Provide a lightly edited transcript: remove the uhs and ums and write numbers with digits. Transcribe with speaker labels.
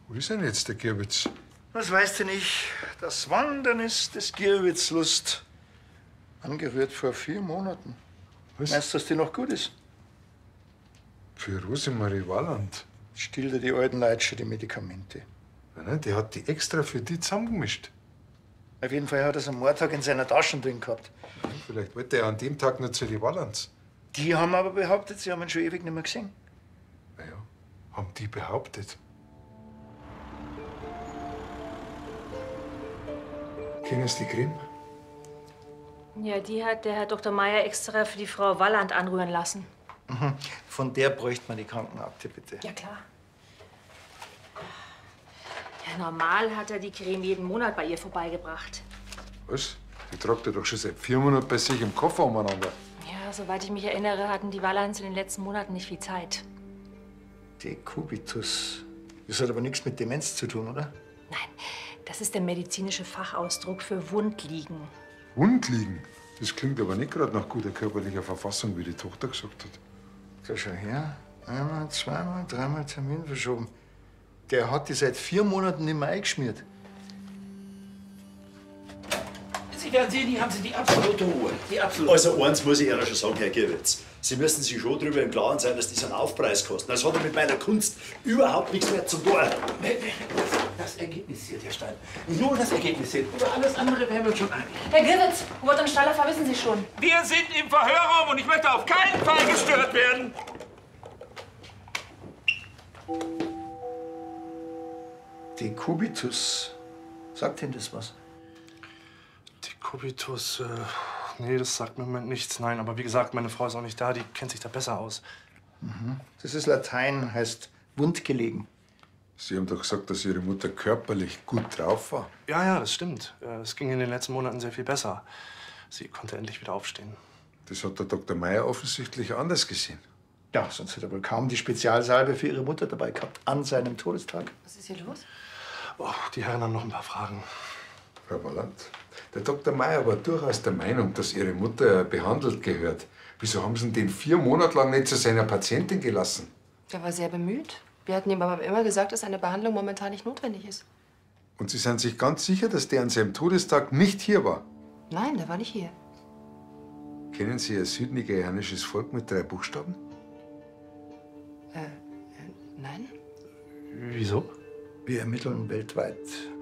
Speaker 1: Wo ist denn jetzt der Gierwitz?
Speaker 2: Was weißt du nicht? Das Wandern ist des Gierwitz Lust. Angerührt vor 4 Monaten.
Speaker 1: Was?
Speaker 2: Meinst du, dass die noch gut ist?
Speaker 1: Für Rosemarie Walland.
Speaker 2: Still dir die alten Leute schon die Medikamente.
Speaker 1: Nein, die hat die extra für die zusammengemischt.
Speaker 2: Auf jeden Fall hat er es am Mordtag in seiner Tasche drin gehabt.
Speaker 1: Vielleicht wollte er an dem Tag nur zu die Wallands.
Speaker 2: Die haben aber behauptet, sie haben ihn schon ewig nicht mehr gesehen.
Speaker 1: Naja, haben die behauptet. Kennen Sie die Creme?
Speaker 3: Ja, die hat der Herr Dr. Meier extra für die Frau Walland anrühren lassen.
Speaker 2: Von der bräuchte man die Krankenakte, bitte.
Speaker 3: Ja, klar. Ja, normal hat er die Creme jeden Monat bei ihr vorbeigebracht.
Speaker 1: Was? Die tragt er doch schon seit 4 Monaten bei sich im Koffer umeinander.
Speaker 3: Ja, soweit ich mich erinnere, hatten die Wallands in den letzten Monaten nicht viel Zeit.
Speaker 2: Dekubitus. Das hat aber nichts mit Demenz zu tun, oder?
Speaker 3: Nein, das ist der medizinische Fachausdruck für Wundliegen.
Speaker 1: Wundliegen? Das klingt aber nicht gerade nach guter körperlicher Verfassung, wie die Tochter gesagt hat.
Speaker 2: Da schau her. Einmal, zweimal, dreimal Termin verschoben. Der hat die seit 4 Monaten nicht mehr eingeschmiert.
Speaker 4: Sie werden sehen, hier haben Sie die absolute Ruhe. Die absolute.
Speaker 5: Also eins muss ich Ihnen schon sagen, Herr Gierwitz. Sie müssen sich schon darüber im Klaren sein, dass das einen Aufpreis kostet. Das hat ja mit meiner Kunst überhaupt nichts mehr zu tun.
Speaker 4: Das Ergebnis zählt, Herr Stein. Nur das Ergebnis zählt. Über alles andere wären wir uns schon einig.
Speaker 3: Herr Gierwitz, Hubert und Staller wissen Sie schon.
Speaker 4: Wir sind im Verhörraum und ich möchte auf keinen Fall gestört werden.
Speaker 2: Dekubitus. Sagt Ihnen das was?
Speaker 6: Dekubitus, nee, das sagt mir im Moment nichts. Nein, aber wie gesagt, meine Frau ist auch nicht da, die kennt sich da besser aus.
Speaker 2: Das ist Latein, heißt wundgelegen.
Speaker 1: Sie haben doch gesagt, dass Ihre Mutter körperlich gut drauf war.
Speaker 6: Ja, ja, das stimmt. Es ging in den letzten Monaten sehr viel besser. Sie konnte endlich wieder aufstehen.
Speaker 1: Das hat der Dr. Meier offensichtlich anders gesehen.
Speaker 2: Ja, sonst hätte er wohl kaum die Spezialsalbe für Ihre Mutter dabei gehabt, an seinem Todestag.
Speaker 3: Was ist hier los?
Speaker 6: Oh, die Herren haben noch ein paar Fragen.
Speaker 1: Frau Walland, der Dr. Meier war durchaus der Meinung, dass Ihre Mutter behandelt gehört. Wieso haben Sie den 4 Monate lang nicht zu seiner Patientin gelassen?
Speaker 7: Der war sehr bemüht. Wir hatten ihm aber immer gesagt, dass eine Behandlung momentan nicht notwendig ist.
Speaker 1: Und Sie sind sich ganz sicher, dass der an seinem Todestag nicht hier war?
Speaker 7: Nein, der war nicht hier.
Speaker 1: Kennen Sie ein südnigerianisches Volk mit 3 Buchstaben?
Speaker 7: Nein?
Speaker 6: Wieso?
Speaker 2: Wir ermitteln weltweit.